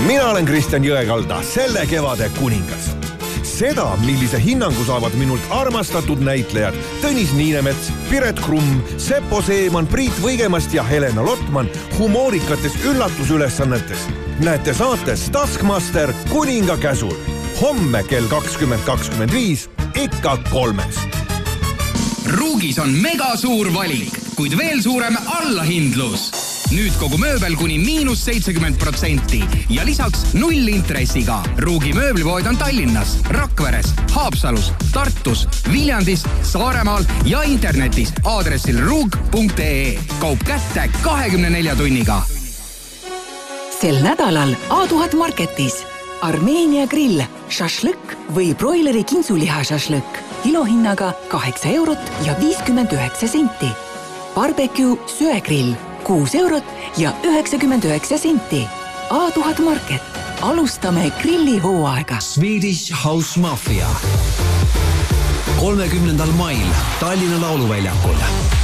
Mina olen Kristjan Jõekalda, selle kevade kuningas. Seda, millise hinnangu saavad minult armastatud näitlejad Tõnis Niinemets, Piret Krumm, Seppo Seeman, Priit Võigemast ja Helena Lotman humoorikates üllatusülesannetes. Näete saates Taskmaster kuninga käsul. Homme kell 20.25 ikka 3. Ruugis on mega suur valik, kuid veel suurem allahindlus. Nüüd kogu mööbel kuni -70% ja lisaks 0 intressiga. Ruugi mööblipood on Tallinnas, Rakveres, Haapsalus, Tartus, Viljandis, Saaremaal ja internetis aadressil ruug.ee. Kaup kätte 24 tunniga. Sel nädalal A1000 Marketis Armeenia grill, šašlõkk või broileri kintsuliha šašlõkk kilohinnaga 8 eurot ja 59 senti. Barbecue söegrill 6 eurot ja 99 senti. A1000 Market. Alustame grillihooaega. Swedish House Mafia. 30. mail Tallinna lauluväljakul.